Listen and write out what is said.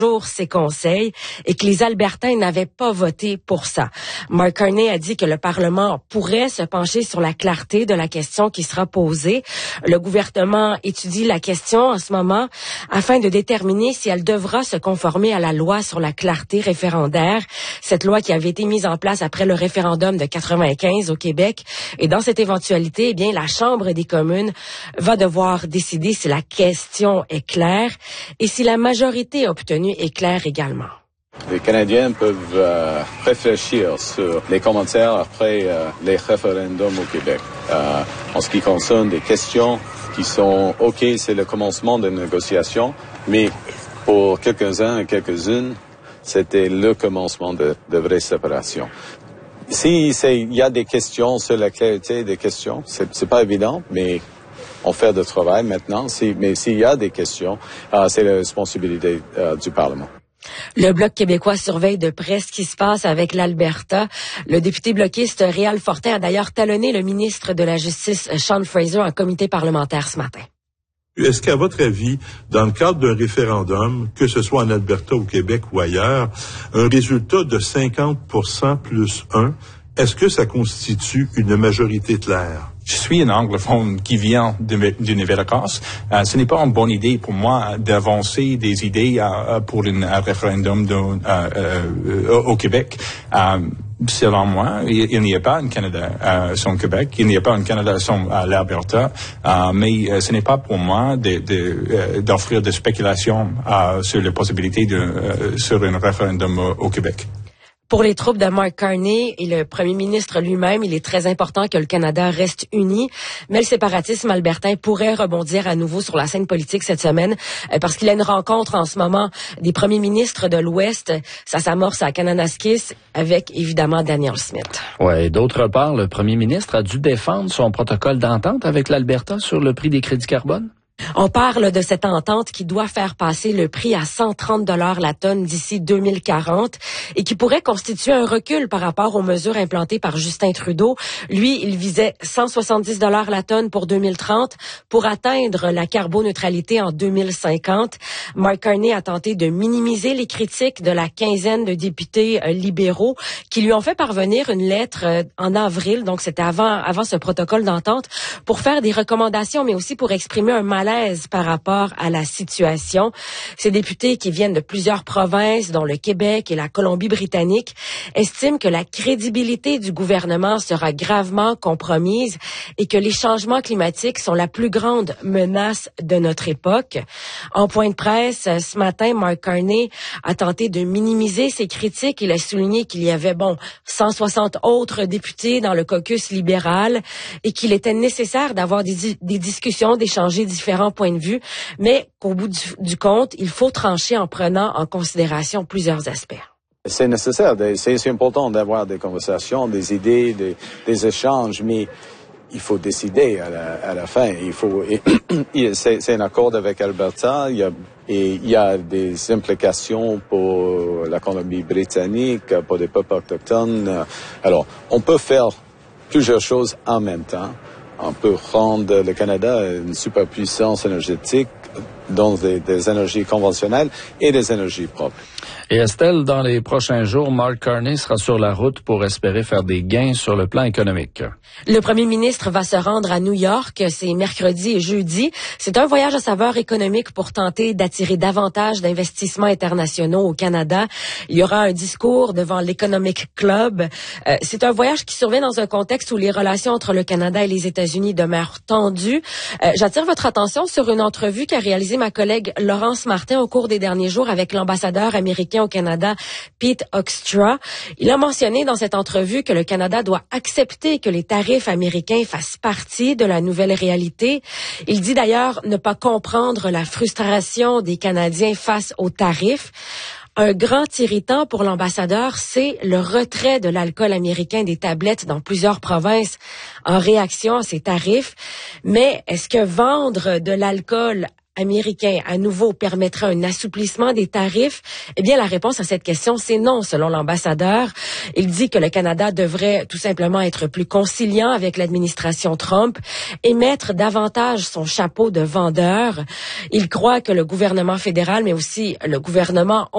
ses conseils et que les Albertains n'avaient pas voté pour ça. Mark Carney a dit que le Parlement pourrait se pencher sur la clarté de la question qui sera posée. Le gouvernement étudie la question en ce moment afin de déterminer si elle devra se conformer à la loi sur la clarté référendaire, cette loi qui avait été mise en place après le référendum de 95 au Québec. Et dans cette éventualité, eh bien, la Chambre des communes va devoir décider si la question est claire et si la majorité obtenue est claire également. Les Canadiens peuvent réfléchir sur les commentaires après les référendums au Québec. En ce qui concerne des questions qui sont OK, c'est le commencement de négociations, mais pour quelques-uns et quelques-unes, c'était le commencement de vraie séparation. Si il y a des questions sur la clarité des questions, c'est pas évident, mais on fait du travail maintenant. Mais s'il y a des questions, c'est la responsabilité du Parlement. Le Bloc québécois surveille de près ce qui se passe avec l'Alberta. Le député bloquiste Réal Fortin a d'ailleurs talonné le ministre de la Justice, Sean Fraser, en comité parlementaire ce matin. Est-ce qu'à votre avis, dans le cadre d'un référendum, que ce soit en Alberta, au Québec ou ailleurs, un résultat de 50% plus 1, est-ce que ça constitue une majorité claire? Je suis un anglophone qui vient du Nouvelle-Écosse. Ce n'est pas une bonne idée pour moi d'avancer des idées pour un référendum au Québec. Selon moi, il n'y a pas un Canada sans Québec, il n'y a pas un Canada sans l'Alberta, mais ce n'est pas pour moi d'offrir des spéculations sur la possibilité sur un référendum au Québec. Pour les troupes de Mark Carney et le premier ministre lui-même, il est très important que le Canada reste uni, mais le séparatisme albertain pourrait rebondir à nouveau sur la scène politique cette semaine parce qu'il y a une rencontre en ce moment des premiers ministres de l'Ouest. Ça s'amorce à Kananaskis avec évidemment Danielle Smith. Ouais, d'autre part, le premier ministre a dû défendre son protocole d'entente avec l'Alberta sur le prix des crédits carbone. On parle de cette entente qui doit faire passer le prix à 130 $ la tonne d'ici 2040 et qui pourrait constituer un recul par rapport aux mesures implantées par Justin Trudeau. Lui, il visait 170 $ la tonne pour 2030 pour atteindre la carboneutralité en 2050. Mark Carney a tenté de minimiser les critiques de la quinzaine de députés libéraux qui lui ont fait parvenir une lettre en avril, donc c'était avant ce protocole d'entente, pour faire des recommandations mais aussi pour exprimer un malaise par rapport à la situation. Ces députés qui viennent de plusieurs provinces, dont le Québec et la Colombie-Britannique, estiment que la crédibilité du gouvernement sera gravement compromise et que les changements climatiques sont la plus grande menace de notre époque. En point de presse, ce matin, Mark Carney a tenté de minimiser ses critiques. Il a souligné qu'il y avait, 160 autres députés dans le caucus libéral et qu'il était nécessaire d'avoir des discussions, d'échanger différents points de vue, mais qu'au bout du compte, il faut trancher en prenant en considération plusieurs aspects. C'est nécessaire, c'est important d'avoir des conversations, des idées, des échanges, mais il faut décider à la fin. C'est un accord avec Alberta, il y a des implications pour la Colombie-Britannique, pour les peuples autochtones. Alors, on peut faire plusieurs choses en même temps. On peut rendre le Canada une superpuissance énergétique dans des énergies conventionnelles et des énergies propres. Et Estelle, dans les prochains jours, Mark Carney sera sur la route pour espérer faire des gains sur le plan économique. Le premier ministre va se rendre à New York, c'est mercredi et jeudi. C'est un voyage à saveur économique pour tenter d'attirer davantage d'investissements internationaux au Canada. Il y aura un discours devant l'Economic Club. C'est un voyage qui survient dans un contexte où les relations entre le Canada et les États-Unis demeurent tendues. J'attire votre attention sur une entrevue qu'a réalisée ma collègue Laurence Martin au cours des derniers jours avec l'ambassadeur américain au Canada, Pete Hoekstra. Il a mentionné dans cette entrevue que le Canada doit accepter que les tarifs américains fassent partie de la nouvelle réalité. Il dit d'ailleurs ne pas comprendre la frustration des Canadiens face aux tarifs. Un grand irritant pour l'ambassadeur, c'est le retrait de l'alcool américain des tablettes dans plusieurs provinces en réaction à ces tarifs. Mais est-ce que vendre de l'alcool américain à nouveau permettrait un assouplissement des tarifs? Eh bien, la réponse à cette question, c'est non, selon l'ambassadeur. Il dit que le Canada devrait tout simplement être plus conciliant avec l'administration Trump et mettre davantage son chapeau de vendeur. Il croit que le gouvernement fédéral, mais aussi le gouvernement